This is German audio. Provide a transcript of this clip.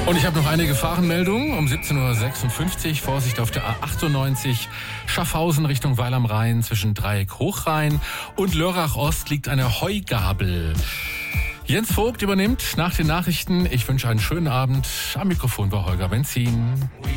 Und ich habe noch eine Gefahrenmeldung um 17.56 Uhr. Vorsicht auf der A98 Schaffhausen Richtung Weil am Rhein. Zwischen Dreieck Hochrhein und Lörrach Ost liegt eine Heugabel. Jens Vogt übernimmt nach den Nachrichten. Ich wünsche einen schönen Abend. Am Mikrofon war Holger Benzin.